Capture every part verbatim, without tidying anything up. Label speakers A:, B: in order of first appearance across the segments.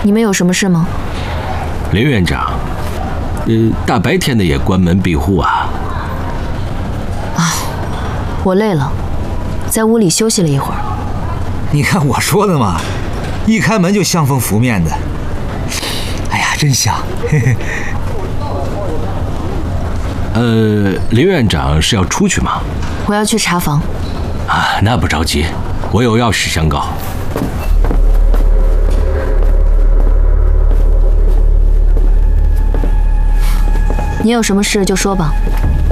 A: 你们有什么事吗？
B: 林院长，呃，大白天的也关门闭户啊？
A: 啊，我累了，在屋里休息了一会儿。
C: 你看我说的嘛，一开门就香风拂面的。哎呀，真香！嘿嘿。
B: 呃，林院长是要出去吗？
A: 我要去查房。
B: 啊，那不着急，我有要事相告。
A: 你有什么事就说吧。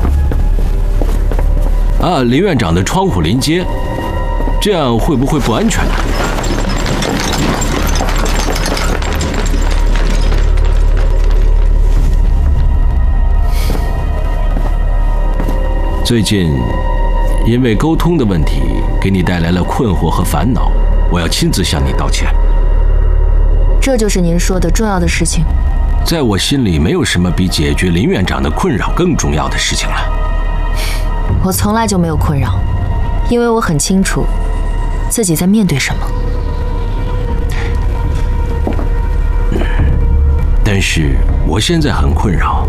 B: 啊，林院长的窗户临街，这样会不会不安全呢？最近因为沟通的问题给你带来了困惑和烦恼，我要亲自向你道歉。
A: 这就是您说的重要的事情？
B: 在我心里，没有什么比解决林院长的困扰更重要的事情了。
A: 我从来就没有困扰，因为我很清楚自己在面对什么。
B: 嗯，但是我现在很困扰。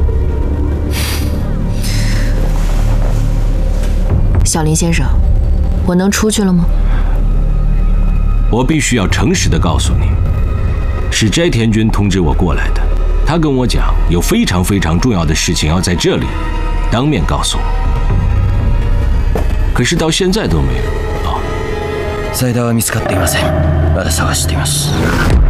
A: 小林先生，我能出去了吗？
B: 我必须要诚实地告诉你，是斋田君通知我过来的。他跟我讲，有非常非常重要的事情要在这里当面告诉我，可是到现在都没有。啊，
D: 財田は見つかっていません。まだ探しています。